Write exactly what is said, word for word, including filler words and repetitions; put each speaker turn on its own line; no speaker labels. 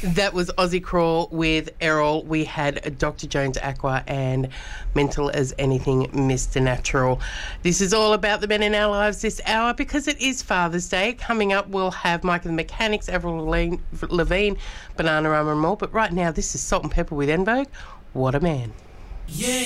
That was Aussie Crawl with Errol. We had Doctor Jones Aqua and Mental as Anything, Mister Natural. This is all about the men in our lives this hour because it is Father's Day. Coming up, we'll have Mike and the Mechanics, Avril Lavigne, Levine, Banana Rama and more. But right now, this is Salt and Pepper with En Vogue. What a man.
Yeah.